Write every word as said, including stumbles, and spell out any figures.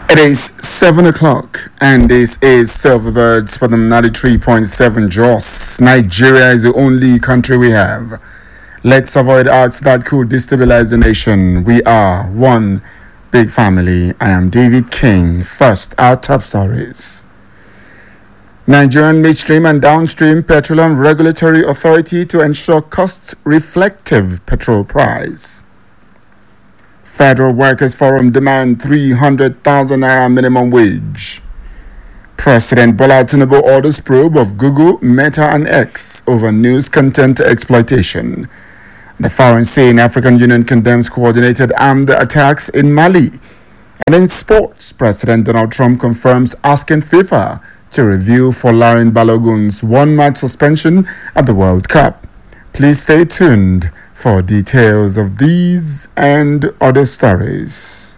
It is seven o'clock, and this is Silverbirds for the ninety-three point seven Jos. Nigeria is the only country we have. Let's avoid acts that could destabilize the nation. We are one big family. I am David King. First, our top stories. Nigerian Midstream and Downstream Petroleum Regulatory Authority to ensure cost-reflective petrol price. Federal Workers Forum demand three hundred thousand naira minimum wage. President Bola Tinubu orders probe of Google, Meta and X over news content exploitation. The Foreign Saying African Union condemns coordinated armed attacks in Mali. And in sports, President Donald Trump confirms asking FIFA to review Folarin Balogun's one-match suspension at the World Cup. Please stay tuned for details of these and other stories.